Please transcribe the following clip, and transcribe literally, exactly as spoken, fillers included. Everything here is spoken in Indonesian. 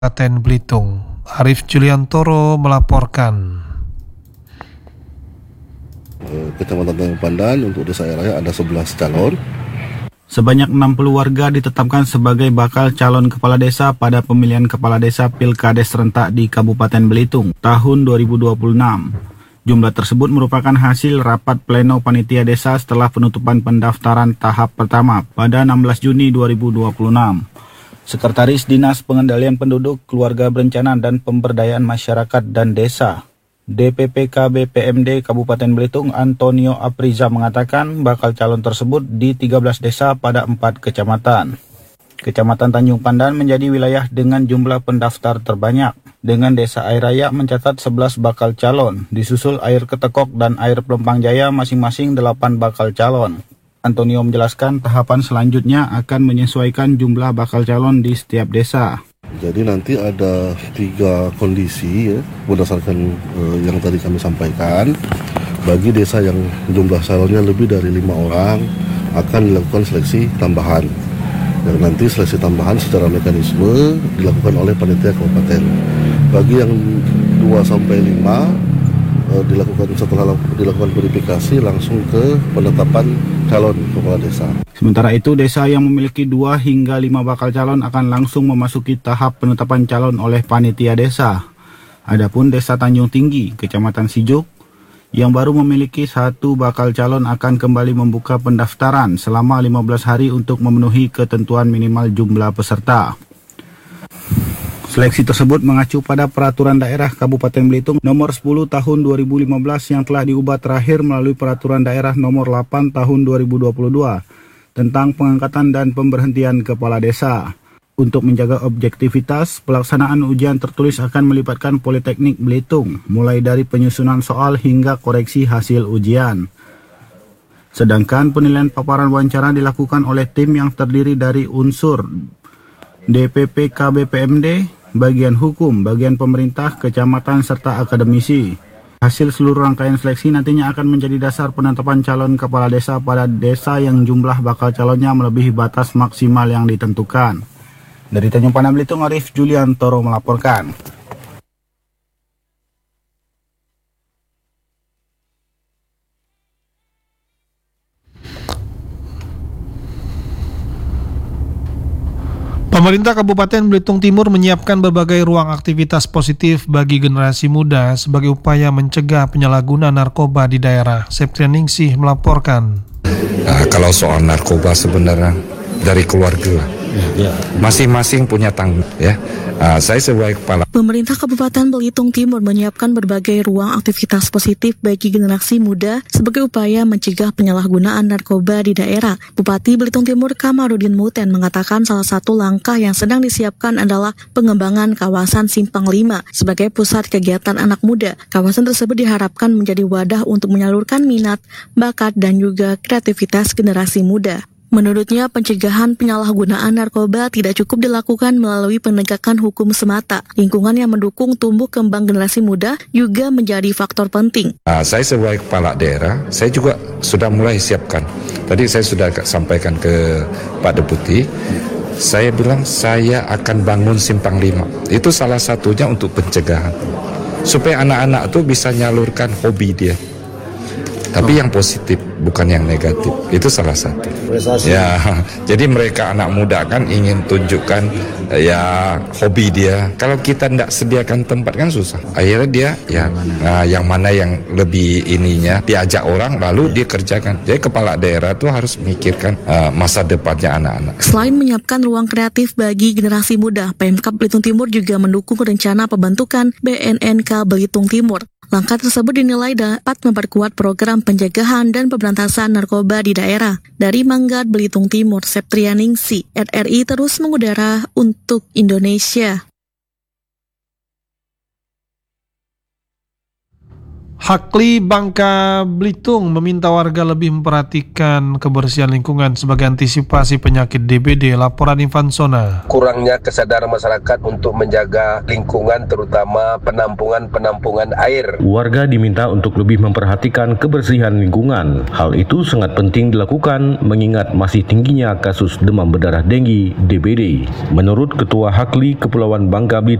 Kabupaten Belitung. Arif Juliantoro melaporkan. Kecamatan Tanjung Pandan untuk desa Air Raya ada sebelas calon. Sebanyak enam puluh warga ditetapkan sebagai bakal calon kepala desa pada pemilihan kepala desa Pilkades serentak di Kabupaten Belitung tahun dua ribu dua puluh enam. Jumlah tersebut merupakan hasil rapat pleno panitia desa setelah penutupan pendaftaran tahap pertama pada enam belas Juni dua ribu dua puluh enam. Sekretaris Dinas Pengendalian Penduduk, Keluarga Berencana dan Pemberdayaan Masyarakat dan Desa D P P K B P M D Kabupaten Belitung Antonio Apriza mengatakan bakal calon tersebut di tiga belas desa pada empat kecamatan. Kecamatan Tanjung Pandan menjadi wilayah dengan jumlah pendaftar terbanyak, dengan desa Air Raya mencatat sebelas bakal calon, disusul Air Ketekok dan Air Pelempang Jaya masing-masing delapan bakal calon. Antonio menjelaskan tahapan selanjutnya akan menyesuaikan jumlah bakal calon di setiap desa. Jadi nanti ada tiga kondisi ya, berdasarkan eh, yang tadi kami sampaikan. Bagi desa yang jumlah calonnya lebih dari lima orang akan dilakukan seleksi tambahan. Dan nanti seleksi tambahan secara mekanisme dilakukan oleh panitia kabupaten. Bagi yang dua sampai lima eh, dilakukan setelah dilakukan verifikasi langsung ke penetapan calon kepala desa. Sementara itu, desa yang memiliki dua hingga lima bakal calon akan langsung memasuki tahap penetapan calon oleh panitia desa. Adapun desa Tanjung Tinggi, Kecamatan Sijuk, yang baru memiliki satu bakal calon akan kembali membuka pendaftaran selama lima belas hari untuk memenuhi ketentuan minimal jumlah peserta. Seleksi tersebut mengacu pada Peraturan Daerah Kabupaten Belitung nomor sepuluh tahun dua ribu lima belas yang telah diubah terakhir melalui Peraturan Daerah nomor delapan tahun dua ribu dua puluh dua tentang pengangkatan dan pemberhentian kepala desa. Untuk menjaga objektivitas, pelaksanaan ujian tertulis akan melibatkan Politeknik Belitung, mulai dari penyusunan soal hingga koreksi hasil ujian. Sedangkan penilaian paparan wawancara dilakukan oleh tim yang terdiri dari unsur D P P K B P M D, bagian hukum, bagian pemerintah, kecamatan, serta akademisi. Hasil seluruh rangkaian seleksi nantinya akan menjadi dasar penetapan calon kepala desa pada desa yang jumlah bakal calonnya melebihi batas maksimal yang ditentukan. Dari Tanjung Pandan Belitung, Arif Juliantoro melaporkan. Pemerintah Kabupaten Belitung Timur menyiapkan berbagai ruang aktivitas positif bagi generasi muda sebagai upaya mencegah penyalahgunaan narkoba di daerah. Septrian Ningsih melaporkan. Nah, kalau soal narkoba sebenarnya dari keluarga, masing-masing punya tanggung ya. Nah, saya sebagai kepala. Pemerintah Kabupaten Belitung Timur menyiapkan berbagai ruang aktivitas positif bagi generasi muda sebagai upaya mencegah penyalahgunaan narkoba di daerah. Bupati Belitung Timur Kamarudin Muten mengatakan salah satu langkah yang sedang disiapkan adalah pengembangan kawasan Simpang lima sebagai pusat kegiatan anak muda. Kawasan tersebut diharapkan menjadi wadah untuk menyalurkan minat, bakat, dan juga kreativitas generasi muda. Menurutnya, pencegahan penyalahgunaan narkoba tidak cukup dilakukan melalui penegakan hukum semata. Lingkungan yang mendukung tumbuh kembang generasi muda juga menjadi faktor penting. Nah, saya sebagai kepala daerah, saya juga sudah mulai siapkan. Tadi saya sudah sampaikan ke Pak Deputi, saya bilang saya akan bangun Simpang lima. Itu salah satunya untuk pencegahan. Supaya anak-anak tuh bisa nyalurkan hobi dia. Tapi yang positif, bukan yang negatif. Itu salah satu. Ya, jadi mereka anak muda kan ingin tunjukkan ya hobi dia. Kalau kita tidak sediakan tempat kan susah. Akhirnya dia ya nah, yang mana yang lebih ininya diajak orang lalu dia kerjakan. Jadi kepala daerah tuh harus memikirkan uh, masa depannya anak-anak. Selain menyiapkan ruang kreatif bagi generasi muda, Pemkab Belitung Timur juga mendukung rencana pembentukan B N N K Belitung Timur. Langkah tersebut dinilai dapat memperkuat program pencegahan dan pemberantasan narkoba di daerah. Dari Manggat, Belitung Timur, Septrian Ningsih, R R I terus mengudara untuk Indonesia. Hakli Bangka Belitung meminta warga lebih memperhatikan kebersihan lingkungan sebagai antisipasi penyakit D B D. Laporan Infansona. Kurangnya kesadaran masyarakat untuk menjaga lingkungan, terutama penampungan-penampungan air. Warga diminta untuk lebih memperhatikan kebersihan lingkungan. Hal itu sangat penting dilakukan mengingat masih tingginya kasus demam berdarah denggi D B D. Menurut Ketua Hakli Kepulauan Bangka Belitung